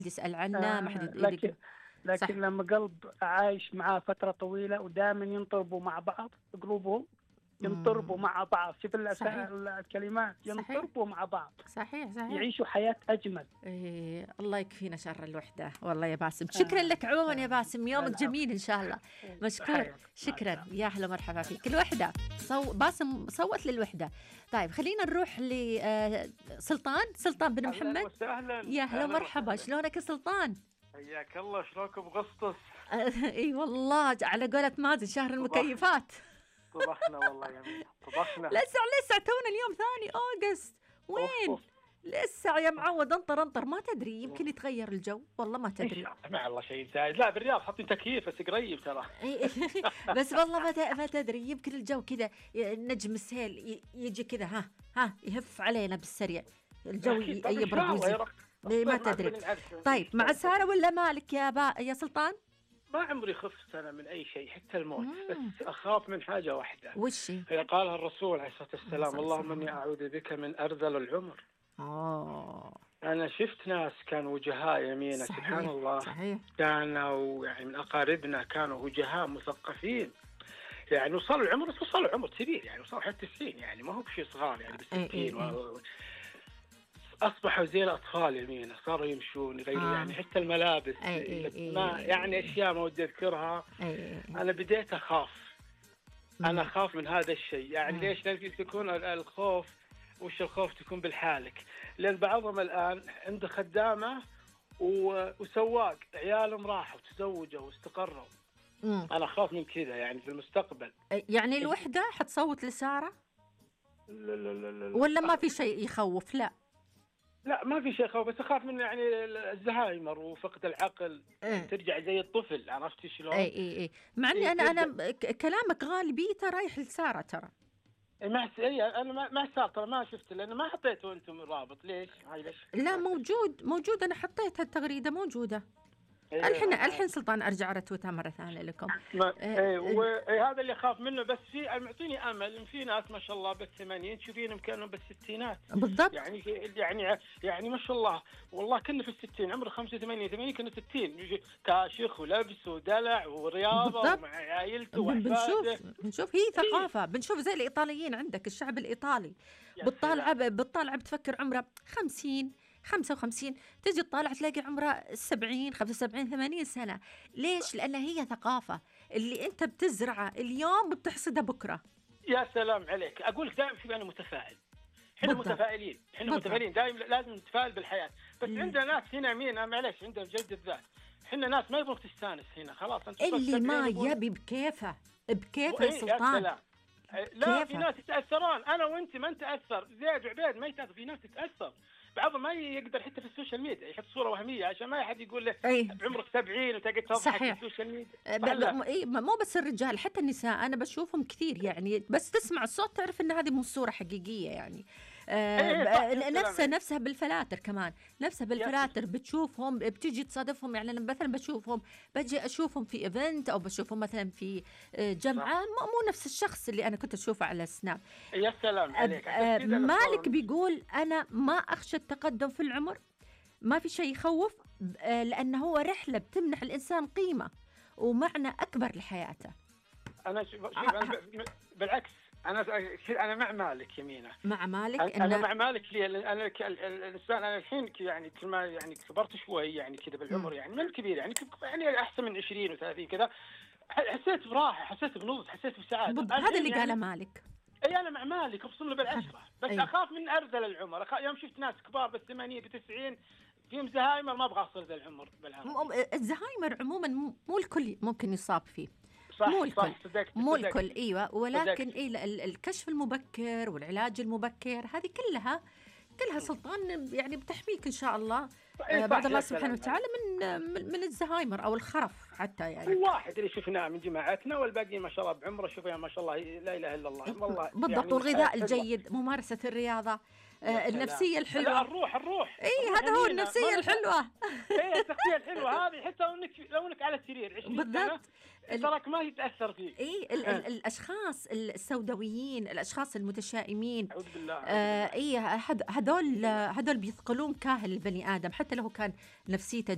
يسأل عنه، ما حد لكن صح. لما قلب عايش معاه فترة طويلة ودائما ينطربوا مع بعض قلوبهم، ينطربوا إمم، مع بعض، شوف صحيح، الكلمات صحيح، ينطربوا مع بعض، صحيح، صحيح. يعيشوا حياة أجمل. الله يكفينا شر الوحدة والله يا باسم. شكرا لك عموما يا باسم، يومك العفو. جميل إن شاء الله. مشكور. تحياتي مع شكرا، السلامة. يا أهلا ومرحبا فيك. الوحدة باسم صوت للوحدة. طيب خلينا نروح سلطان بن اهلا محمد. وسهلا. يا أهلا اهلا ومرحبا، وسهلا. شلونك يا سلطان؟ حياك الله، شلونكم بغسطس؟ اي والله على قولة مازن شهر المكيفات. طبخنا والله يا مينا، طبخنا. لسه تونا اليوم ثاني أوغست. اوف وين؟ اوف. لسه يا معود انطر ما تدري، يمكن يتغير الجو، والله ما ان تدري. شاء الله مع الله شيء زايد. لا بالرياض حاطين تكييف بس قريب ترى. بس والله ما تدري، يمكن الجو كذا نجم السيل يجي كذا، ها يهف علينا بالسريع، الجو أكيد. طب إن يبرد شاء الله ويزيد. يا رب. ما طيب، تدري. بنعرف. طيب مع سارة ولا مالك يا سلطان؟ ما عمري خفت انا من اي شيء حتى الموت، مم. بس اخاف من حاجه واحده. وش هي قالها الرسول عليه الصلاه عليه والسلام: الصلاة اللهم والسلام. اني اعوذ بك من ارذل العمر. اه انا شفت ناس كانوا وجهاء يمينه، سبحان صحيح الله. صحيح. كانوا يعني من اقاربنا كانوا وجهاء مثقفين، يعني وصلوا العمر، بس وصلوا عمر كبير، يعني وصلوا حتى 90، يعني ما هو بشيء صغار، يعني اي بالستين اي اصبحوا زي الاطفال يمينه، صاروا يمشون يغيروا يعني حتى الملابس. ما يعني اشياء ما ودي اذكرها. اي انا بديت اخاف. انا اخاف من هذا الشيء، يعني ليش؟ لان تكون الخوف، وش الخوف؟ تكون بالحالك، لان بعضهم الان عنده خدامه وسواق، عيالهم راحوا وتزوجوا واستقروا. انا اخاف من كذا يعني في المستقبل. يعني الوحدة حتصوت لسارة لا لا لا لا ولا ما في شيء يخوف؟ لا لا، ما في شيء خوف، بس اخاف من يعني الزهايمر وفقد العقل، يعني ترجع زي الطفل، عرفت شلون؟ اي مع اني انا كلامك غالبيته رايح لسارة ترى. انا ما صار ترى، ما شفت، لانه ما حطيته انتم رابط. ليش؟ هاي ليش؟ لا موجود انا حطيت التغريدة موجودة. إيه الحين سلطان ارجع رتوتها مرة ثانية لكم. هذا اللي اخاف منه. بس في معطيني امل ان في ناس ما شاء الله بال80 تشوفينهم كانوا بالستينات. بالضبط. يعني ما شاء الله، والله كنا في الستين، عمره 85 80 كنا 60، كاشخ ولبس ودلع ورياضه ومع عائلته واحفاده. بنشوف هي ثقافة، بنشوف زي الايطاليين، عندك الشعب الايطالي بتطالع بتفكر عمره 50 55، تجي تطالع تلاقي عمره 70 75 80 سنة. ليش؟ لأن هي ثقافة، اللي أنت بتزرعه اليوم بتحصده بكرة. يا سلام عليك. أقول لك دائما شوف، أنا متفائل. احنا متفائلين دائما، لازم نتفائل بالحياة. بس عندنا ناس هنا مين، معلش، عندنا جلد الذات. احنا ناس ما يبغوا تستانس هنا، خلاص انت اللي ما يبي بكيفه يا سلطان. لا كيفة؟ في ناس يتأثرون، أنا وأنت ما نتأثر، زياد وعبيد ما يتأثر، في ناس تتأثر، بعضهم ما يقدر حتى في السوشيال ميديا يحط صورة وهمية عشان ما أحد يقول له بعمرك 70 وتقعد تضحك في السوشيال ميديا. مو بس الرجال، حتى النساء أنا بشوفهم كثير، يعني بس تسمع الصوت تعرف إن هذه مو صورة حقيقية يعني. نفسها بالفلاتر كمان، نفسها بالفلاتر بتشوفهم، بتيجي تصادفهم، يعني أنا مثلا بشوفهم، بجي أشوفهم في إيفنت أو بشوفهم مثلا في جمعة، مو نفس الشخص اللي أنا كنت أشوفه على سناب. يا سلام عليك. مالك بيقول أنا ما أخشى التقدم في العمر، ما في شيء يخوف، لأنه هو رحلة بتمنح الإنسان قيمة ومعنى أكبر لحياته. أنا بالعكس، أنا مع مالك يمينة، مع مالك. أنا مع مالك ليه؟ أنا الإنسان، أنا الحين يعني كل ما يعني كبرت شوي يعني كذا بالعمر، يعني من كبير يعني أحسن من 20 و30 كذا، حسيت براحة، حسيت بنضج، حسيت بسعادة. هذا اللي قاله مالك. اي انا مع مالك، ابصم له بالعشرة. بس اخاف من ارذل العمر. يوم شفت ناس كبار بال80 ب90 فيهم زهايمر، ما ابغى اصل ذا العمر الزهايمر عموما مو الكل ممكن يصاب فيه. صح مو الكل، صدقت مو الكل. ايوه، ولكن الكشف المبكر والعلاج المبكر هذه كلها سلطان يعني بتحميك ان شاء الله بعد الله سبحانه وتعالى من الزهايمر او الخرف حتى. يعني واحد اللي شفناه من جماعتنا والباقيين ما شاء الله بعمره، شوفوا ما شاء الله لا اله الا الله والله. بالضبط. يعني والغذاء الجيد، ممارسة الرياضة، النفسية الحلوة. لا الروح هذا هو النفسية الحلوة. الشخصية الحلوة هذه، حتى لو انك على السرير 20 سنة تراك ما يتأثر فيه. الأشخاص السوداويين، الأشخاص المتشائمين، أعوذ بالله. هذول بيثقلون كاهل البني آدم حتى لو كان نفسيته